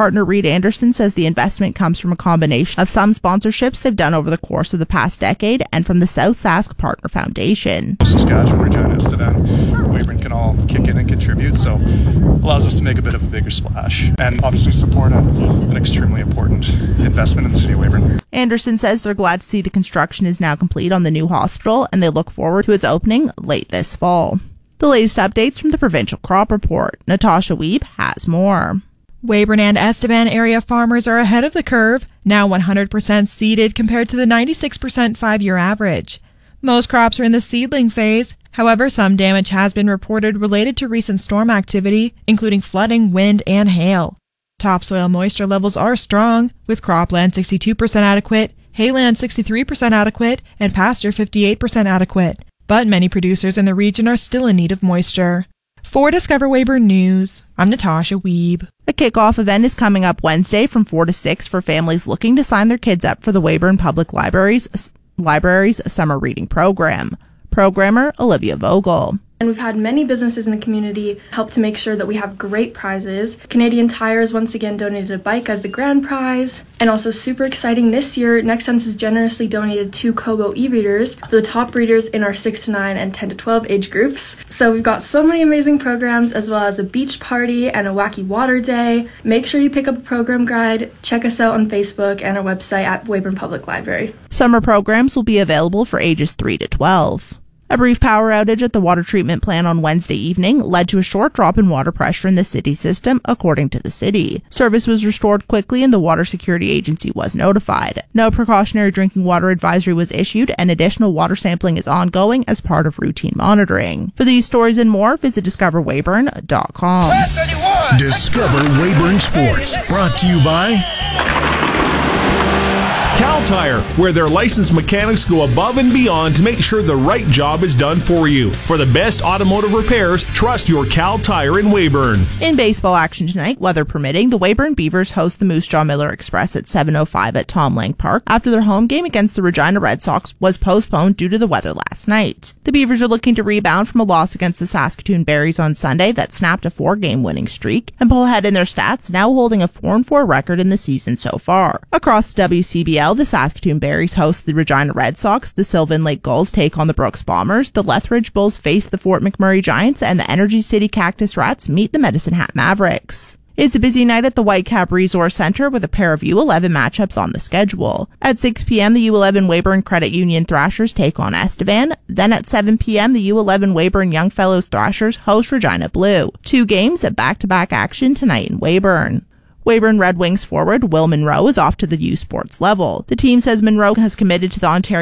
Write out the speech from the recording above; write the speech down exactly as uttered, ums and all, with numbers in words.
partner Reed Anderson says the investment comes from a combination of some sponsorships they've done over the course of the past decade and from the South Sask Partner Foundation. Saskatchewan, Regina, Estevan, Weyburn can all kick in and contribute, so allows us to make a bit of a bigger splash and obviously support a, an extremely important investment in the city of Weyburn. Anderson says they're glad to see the construction is now complete on the new hospital and they look forward to its opening late this fall. The latest updates from the Provincial Crop Report. Natasha Wiebe has more. Weyburn and Estevan area farmers are ahead of the curve, now one hundred percent seeded compared to the ninety-six percent five-year average. Most crops are in the seedling phase. However, some damage has been reported related to recent storm activity, including flooding, wind, and hail. Topsoil moisture levels are strong, with cropland sixty-two percent adequate, hayland sixty-three percent adequate, and pasture fifty-eight percent adequate. But many producers in the region are still in need of moisture. For Discover Weyburn News, I'm Natasha Wiebe. A kickoff event is coming up Wednesday from four to six for families looking to sign their kids up for the Weyburn Public Library's, Library's summer reading program. Programmer Olivia Vogel. And we've had many businesses in the community help to make sure that we have great prizes. Canadian Tires once again donated a bike as the grand prize. And also super exciting this year, NextSense has generously donated two Kobo e-readers for the top readers in our six to nine and ten to twelve age groups. So we've got so many amazing programs, as well as a beach party and a wacky water day. Make sure you pick up a program guide. Check us out on Facebook and our website at Weyburn Public Library. Summer programs will be available for ages three to twelve. A brief power outage at the water treatment plant on Wednesday evening led to a short drop in water pressure in the city system, according to the city. Service was restored quickly and the Water Security Agency was notified. No precautionary drinking water advisory was issued and additional water sampling is ongoing as part of routine monitoring. For these stories and more, visit discover weyburn dot com. Discover Weyburn Sports, brought to you by Cal Tire, where their licensed mechanics go above and beyond to make sure the right job is done for you. For the best automotive repairs, trust your Cal Tire in Weyburn. In baseball action tonight, weather permitting, the Weyburn Beavers host the Moose Jaw Miller Express at seven oh five at Tom Lang Park after their home game against the Regina Red Sox was postponed due to the weather last night. The Beavers are looking to rebound from a loss against the Saskatoon Berries on Sunday that snapped a four-game winning streak and pull ahead in their stats, now holding a four and four record in the season so far. Across the W C B L, the Saskatoon Berries host the Regina Red Sox, the Sylvan Lake Gulls take on the Brooks Bombers, the Lethbridge Bulls face the Fort McMurray Giants, and the Energy City Cactus Rats meet the Medicine Hat Mavericks. It's a busy night at the Whitecap Resource Center with a pair of U eleven matchups on the schedule. At six p.m., the U eleven Weyburn Credit Union Thrashers take on Estevan. Then at seven p.m., the U eleven Weyburn Youngfellows Thrashers host Regina Blue. Two games of back-to-back action tonight in Weyburn. Weyburn Red Wings forward Will Monroe is off to the U Sports level. The team says Monroe has committed to the Ontario